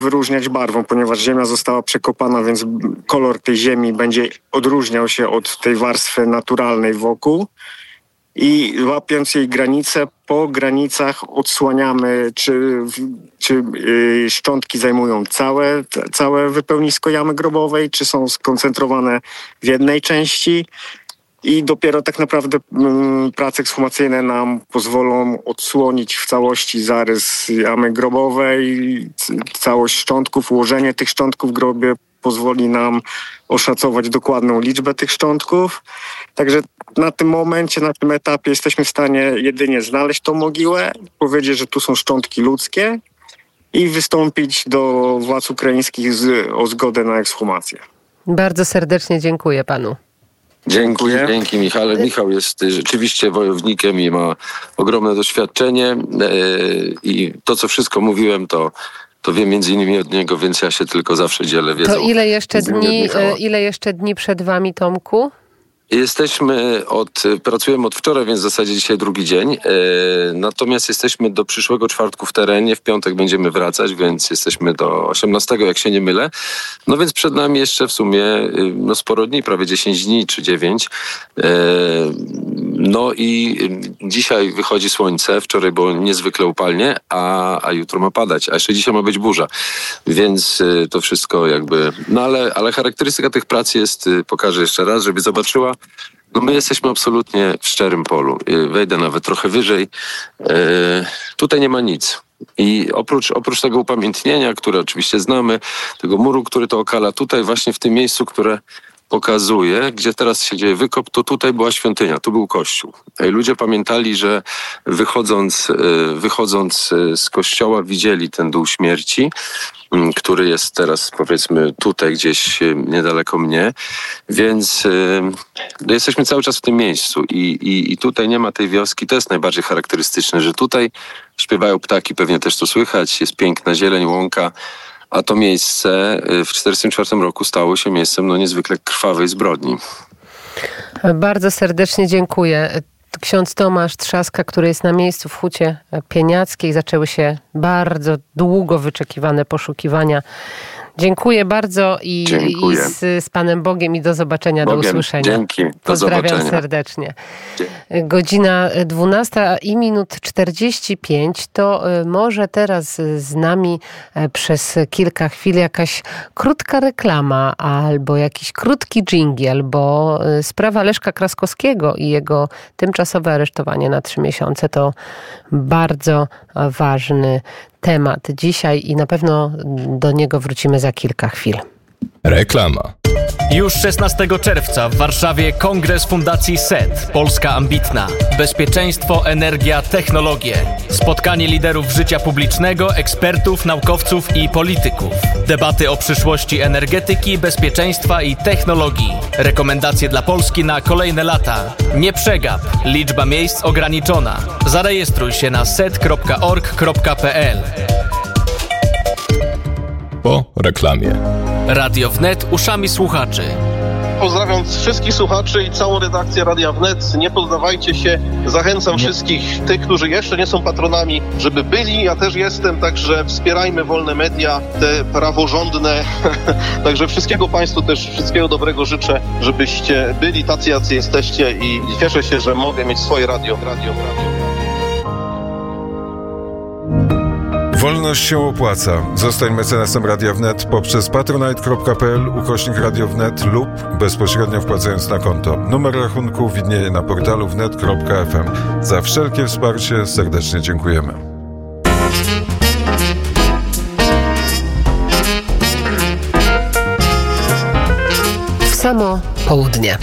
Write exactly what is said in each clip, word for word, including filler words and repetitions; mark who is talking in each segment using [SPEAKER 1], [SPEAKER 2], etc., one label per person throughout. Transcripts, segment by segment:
[SPEAKER 1] wyróżniać barwą, ponieważ ziemia została przekopana, więc kolor tej ziemi będzie odróżniał się od tej warstwy naturalnej wokół. I łapiąc jej granice, po granicach odsłaniamy, czy, czy yy, szczątki zajmują całe, całe wypełnisko jamy grobowej, czy są skoncentrowane w jednej części. I dopiero tak naprawdę yy, prace ekshumacyjne nam pozwolą odsłonić w całości zarys jamy grobowej, całość szczątków, ułożenie tych szczątków w grobie pozwoli nam oszacować dokładną liczbę tych szczątków. Także na tym momencie, na tym etapie jesteśmy w stanie jedynie znaleźć tą mogiłę, powiedzieć, że tu są szczątki ludzkie i wystąpić do władz ukraińskich z, o zgodę na ekshumację.
[SPEAKER 2] Bardzo serdecznie dziękuję panu.
[SPEAKER 3] Dziękuję. Dzięki, dzięki Michale. Michał jest rzeczywiście wojownikiem i ma ogromne doświadczenie i to, co wszystko mówiłem, to To wiem między innymi od niego, więc ja się tylko zawsze dzielę wiedzą.
[SPEAKER 2] To ile jeszcze dni, ile jeszcze dni przed wami, Tomku?
[SPEAKER 3] Jesteśmy od, pracujemy od wczoraj, więc w zasadzie dzisiaj drugi dzień. E, natomiast jesteśmy do przyszłego czwartku w terenie. W piątek będziemy wracać, więc jesteśmy do osiemnastego, jak się nie mylę. No więc przed nami jeszcze w sumie no sporo dni, prawie dziesięć dni czy dziewięć. E, no i dzisiaj wychodzi słońce. Wczoraj było niezwykle upalnie, a, a jutro ma padać. A jeszcze dzisiaj ma być burza. Więc to wszystko jakby... No ale, ale charakterystyka tych prac jest, pokażę jeszcze raz, żeby zobaczyła. No my jesteśmy absolutnie w szczerym polu. Wejdę nawet trochę wyżej. E, tutaj nie ma nic. I oprócz, oprócz tego upamiętnienia, które oczywiście znamy, tego muru, który to okala, tutaj właśnie w tym miejscu, które pokazuje, gdzie teraz się dzieje wykop, to tutaj była świątynia, tu był kościół. I ludzie pamiętali, że wychodząc, wychodząc z kościoła widzieli ten dół śmierci, który jest teraz powiedzmy tutaj gdzieś niedaleko mnie, więc no, jesteśmy cały czas w tym miejscu i, i, i tutaj nie ma tej wioski. To jest najbardziej charakterystyczne, że tutaj śpiewają ptaki, pewnie też to słychać, jest piękna zieleń, łąka, a to miejsce w czterdziestym czwartym roku stało się miejscem no, niezwykle krwawej zbrodni.
[SPEAKER 2] Bardzo serdecznie dziękuję. Ksiądz Tomasz Trzaska, który jest na miejscu w Hucie Pieniackiej. Zaczęły się bardzo długo wyczekiwane poszukiwania. Dziękuję bardzo i, i z, z Panem Bogiem i do zobaczenia,
[SPEAKER 3] Bogiem.
[SPEAKER 2] Do usłyszenia.
[SPEAKER 3] Dzięki, do
[SPEAKER 2] Pozdrawiam
[SPEAKER 3] zobaczenia.
[SPEAKER 2] serdecznie. Godzina dwunasta i minut czterdzieści pięć. To może teraz z nami przez kilka chwil jakaś krótka reklama albo jakiś krótki dżingiel, bo sprawa Leszka Kraskowskiego i jego tymczasowe aresztowanie na trzy miesiące to bardzo ważny temat dzisiaj i na pewno do niego wrócimy za kilka chwil.
[SPEAKER 4] Reklama.
[SPEAKER 5] Już szesnastego czerwca w Warszawie Kongres Fundacji S E T. Polska Ambitna. Bezpieczeństwo, energia, technologie. Spotkanie liderów życia publicznego, ekspertów, naukowców i polityków. Debaty o przyszłości energetyki, bezpieczeństwa i technologii. Rekomendacje dla Polski na kolejne lata. Nie przegap. Liczba miejsc ograniczona. Zarejestruj się na set kropka org kropka pe el.
[SPEAKER 4] Po reklamie.
[SPEAKER 5] Radio Wnet uszami słuchaczy.
[SPEAKER 6] Pozdrawiam wszystkich słuchaczy i całą redakcję Radia Wnet. Nie poddawajcie się. Zachęcam nie. wszystkich tych, którzy jeszcze nie są patronami, żeby byli. Ja też jestem, także wspierajmy wolne media, te praworządne. Także wszystkiego Państwu też, wszystkiego dobrego życzę, żebyście byli tacy, jacy jesteście i cieszę się, że mogę mieć swoje radio. Radio, radio.
[SPEAKER 7] Wolność się opłaca. Zostań mecenasem Radia Wnet poprzez patronite kropka pe el ukośnik Radio Wnet lub bezpośrednio wpłacając na konto. Numer rachunku widnieje na portalu wnet kropka ef em. Za wszelkie wsparcie serdecznie dziękujemy.
[SPEAKER 2] W samo południe.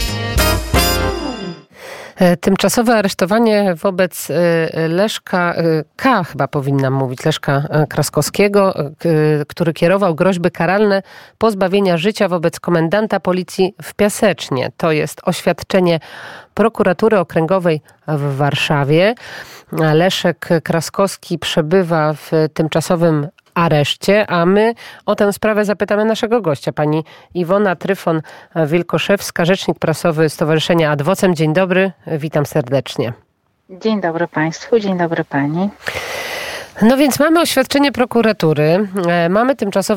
[SPEAKER 2] Tymczasowe aresztowanie wobec Leszka K, chyba powinnam mówić, Leszka Kraskowskiego, który kierował groźby karalne pozbawienia życia wobec komendanta policji w Piasecznie. To jest oświadczenie prokuratury okręgowej w Warszawie. Leszek Kraskowski przebywa w tymczasowym areszcie, a my o tę sprawę zapytamy naszego gościa, pani Iwona Tryfon-Wilkoszewska, rzecznik prasowy Stowarzyszenia Ad Vocem. Dzień dobry, witam serdecznie.
[SPEAKER 8] Dzień dobry Państwu, dzień dobry Pani.
[SPEAKER 2] No więc mamy oświadczenie prokuratury, mamy tymczasowe